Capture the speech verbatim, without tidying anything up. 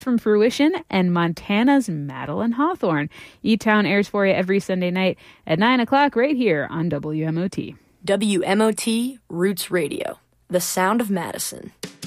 from Fruition and Montana's Madeline Hawthorne. E-Town airs for you every Sunday night at nine o'clock right here on W M O T. W M O T Roots Radio, the sound of Madison.